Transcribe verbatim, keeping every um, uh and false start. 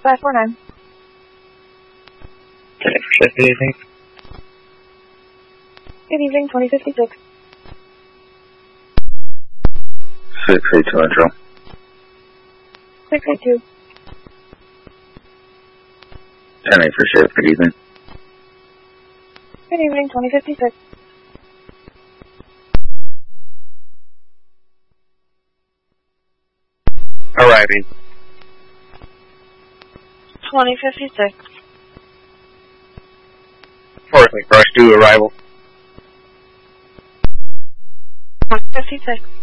five four nine. Okay, for shift, good evening. Good evening, twenty fifty-six. six eight two intro. six eight two. ten eight for shift, good evening. Good evening, twenty fifty-six. Arriving. twenty fifty-six. Forklift rush to arrival. twenty fifty-six.